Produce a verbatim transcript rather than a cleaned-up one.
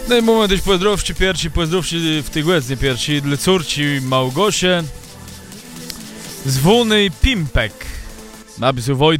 No i moment już pozdrowczy pierwszy, pozdrowczy w tygodniu pierwszy dla córci Małgosie z Wolnej Pimpek. Napisał Wojt